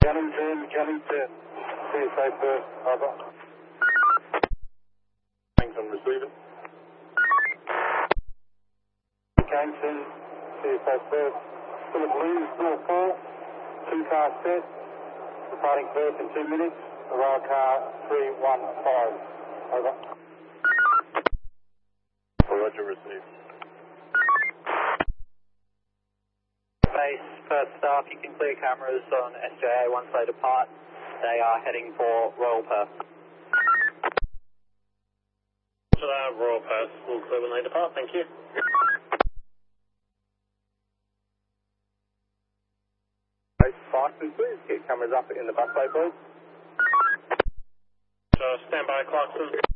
Cannington, CSA Perth, over. Cannington receiving. Cannington, CSA Perth. Philip Lee, 4-4, 2 car set, departing Perth in 2 minutes, arrival car 315, over. Roger, received. Base, Perth staff, you can clear cameras on SJA once they depart. They are heading for Royal Perth. To that, Royal Perth, we'll clear when they depart, thank you. Base, Clarkson, please, get cameras up in the busway, please. Stand by, Clarkson.